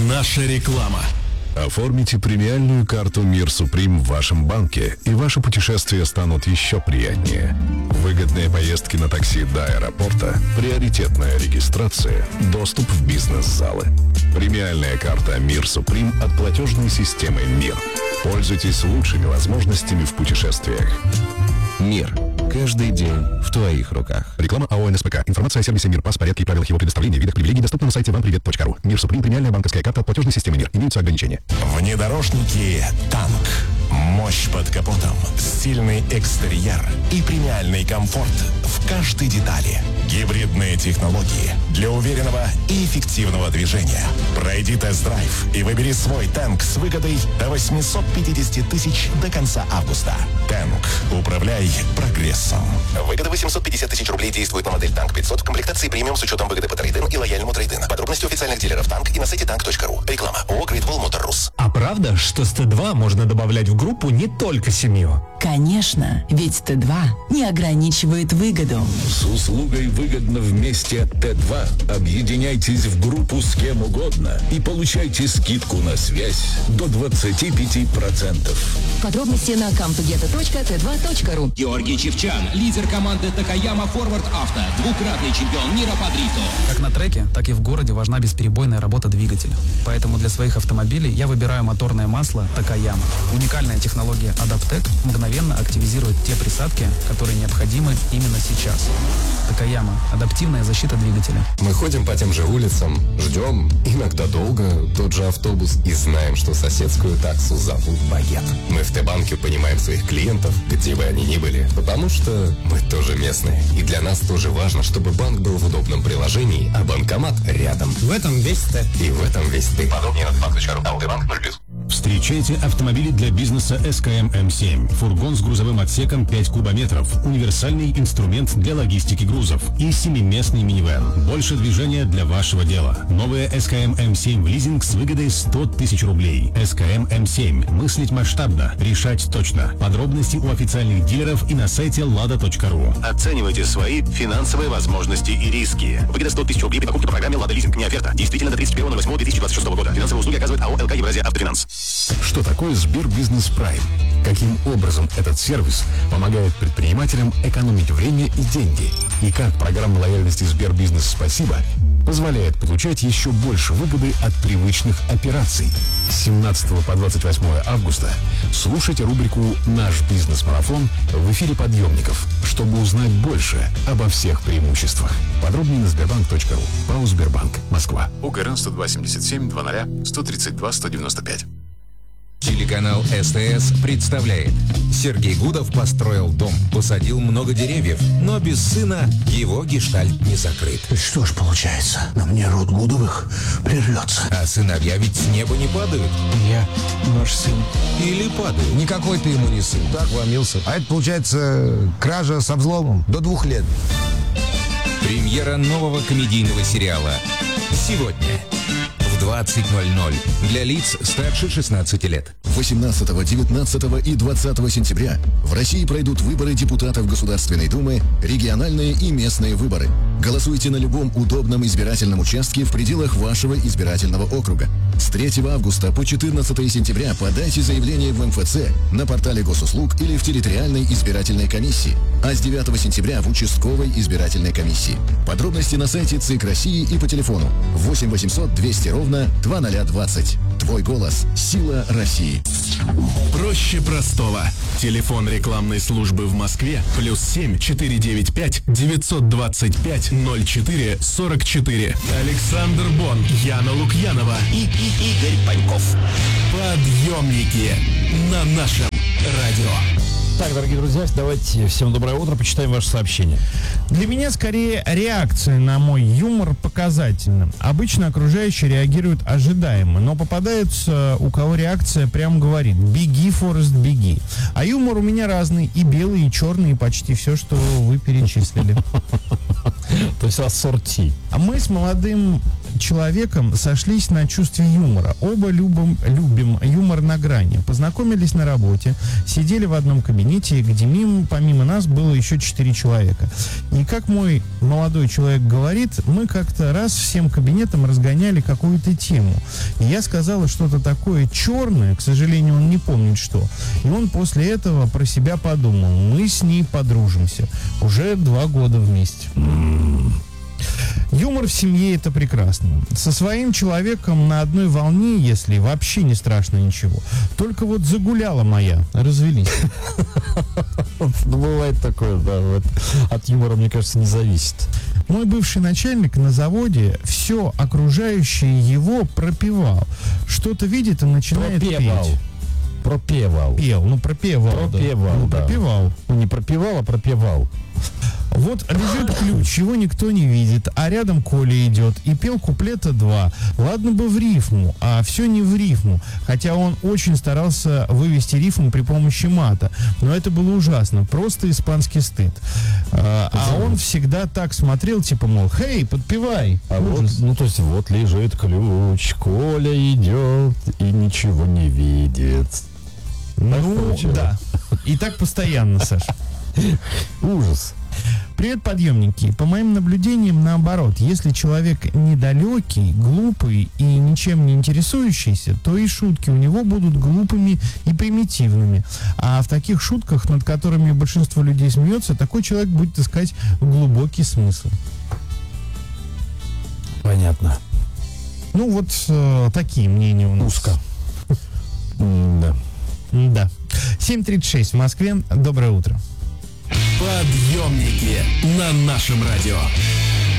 Наша реклама. Оформите премиальную карту «Мир Суприм» в вашем банке, и ваши путешествия станут еще приятнее. Выгодные поездки на такси до аэропорта, приоритетная регистрация, доступ в бизнес-залы. Премиальная карта «Мир Суприм» от платежной системы «Мир». Пользуйтесь лучшими возможностями в путешествиях. «Мир». Каждый день в твоих руках. Реклама АО «НСПК». Информация о сервисе «Мир», порядке и правилах его предоставления, видах привилегий доступна на сайте vanprivet.ru. «Мир Суприм» — премиальная банковская карта от платежной системы «Мир». Имеются ограничения. Внедорожники «Танк». Мощь под капотом, стильный экстерьер и премиальный комфорт в каждой детали. Гибридные технологии для уверенного и эффективного движения. Пройди тест-драйв и выбери свой «Танк» с выгодой до 850 тысяч до конца августа. «Танк». Управляй прогрессом. Выгода 850 тысяч рублей действует на модель «Танк 500» в комплектации премиум с учетом выгоды по трейд-ин и лояльному трейд-ин. Подробности у официальных дилеров «Танк» и на сайте tank.ru. Реклама. ООО «Great Wall Motor Rus». А правда, что с Т2 можно добавлять в группу не только семью? Конечно, ведь Т2 не ограничивает выгоду. С услугой «Выгодно вместе» от Т2 объединяйтесь в группу с кем угодно и получайте скидку на связь до 25%. Подробности на comtogetto.t2.ru. Георгий Чевчан, лидер команды Такаяма Форвард Авто, двукратный чемпион мира по дрифту. Как на треке, так и в городе важна бесперебойная работа двигателя. Поэтому для своих автомобилей я выбираю моторное масло Такаяма. Уникальная технология Адаптек мгновенно активизирует те присадки, которые необходимы именно сейчас. Такаяма – адаптивная защита двигателя. Мы ходим по тем же улицам, ждем, иногда долго, тот же автобус, и знаем, что соседскую таксу зовут Багет. Мы в Т-банке понимаем своих клиентов, где бы они ни были, потому что мы тоже местные. И для нас тоже важно, чтобы банк был в удобном приложении, а банкомат рядом. В этом весь Т. И в этом весь ты. Подробнее на bank.ru. Т-банк 0+. Встречайте автомобили для бизнеса СКМ М7. Фургон с грузовым отсеком 5 кубометров. Универсальный инструмент для логистики грузов. И 7-местный минивэн. Больше движения для вашего дела. Новая СКМ М7 в лизинг с выгодой 100 тысяч рублей. СКМ М7. Мыслить масштабно. Решать точно. Подробности у официальных дилеров и на сайте lada.ru. Оценивайте свои финансовые возможности и риски. Выгода 100 тысяч рублей при покупке по программе «Лада Лизинг». Не оферта. Действительно до 31.08.2026 года. Финансовые услуги оказывает АО «ЛК Евразия Автофинанс». Что такое Сбербизнес Прайм? Каким образом этот сервис помогает предпринимателям экономить время и деньги? И как программа лояльности Сбербизнес Спасибо позволяет получать еще больше выгоды от привычных операций? С 17 по 28 августа слушайте рубрику «Наш бизнес-марафон» в эфире подъемников, чтобы узнать больше обо всех преимуществах. Подробнее на sberbank.ru. ПАО «Сбербанк», Москва. УГРН 102-77 00 132 195. Телеканал СТС представляет. Сергей Гудов построил дом, посадил много деревьев, но без сына его гештальт не закрыт. Что ж получается, на мне род Гудовых прервется. А сыновья ведь с неба не падают. Я ваш сын. Или падают. Никакой ты ему не сын. Так вломился. А это получается кража со взломом до 2 лет. Премьера нового комедийного сериала. Сегодня в 20:00 для лиц старше 16 лет. 18, 19 и 20 сентября в России пройдут выборы депутатов Государственной Думы, региональные и местные выборы. Голосуйте на любом удобном избирательном участке в пределах вашего избирательного округа. С 3 августа по 14 сентября подайте заявление в МФЦ, на портале госуслуг или в территориальной избирательной комиссии, а с 9 сентября в участковой избирательной комиссии. Подробности на сайте ЦИК России и по телефону 8 800 200 ровно 2020. Твой голос – сила России. Проще простого. Телефон рекламной службы в Москве +7 495 925 04 44. Александр Бон, Яна Лукьянова и Игорь Паньков. Подъемники на нашем радио. Так, дорогие друзья, давайте всем доброе утро, почитаем ваши сообщения. Для меня скорее реакция на мой юмор показательна. Обычно окружающие реагируют ожидаемо, но попадаются, у кого реакция прям говорит: беги, Форест, беги. А юмор у меня разный, и белый, и черный, и почти все, что вы перечислили. То есть ассорти. А мы с молодым человеком сошлись на чувстве юмора. Оба любим юмор на грани. Познакомились на работе, сидели в одном кабинете, где помимо нас было еще 4 человека. И как мой молодой человек говорит, мы как-то раз всем кабинетом разгоняли какую-то тему. И я сказала что-то такое черное, к сожалению, он не помнит что. И он после этого про себя подумал, мы с ней подружимся. Уже 2 года вместе. Юмор в семье — это прекрасно. Со своим человеком на одной волне, если вообще не страшно ничего. Только вот загуляла моя, развелись. Бывает такое, да. От юмора, мне кажется, не зависит. Мой бывший начальник на заводе все окружающее его пропевал. Что-то видит и начинает петь. Пропевал. Пел, пропевал. Пропевал, да. Пропевал. Не пропевал, а пропевал. Вот лежит ключ, его никто не видит, а рядом Коля идет и пел куплета 2. Ладно бы в рифму, а все не в рифму. Хотя он очень старался вывести рифму при помощи мата. Но это было ужасно, просто испанский стыд. А он всегда так смотрел, типа, мол, хей, подпевай. То есть вот лежит ключ, Коля идет и ничего не видит. Да. И так постоянно, Саша. Ужас. Привет, подъемники. По моим наблюдениям, наоборот, если человек недалекий, глупый и ничем не интересующийся, то и шутки у него будут глупыми и примитивными. А в таких шутках, над которыми большинство людей смеется, такой человек будет искать глубокий смысл. Понятно. Такие мнения у нас. Узко. Да. Да. 7:36 в Москве. Доброе утро. Подъемники на нашем радио.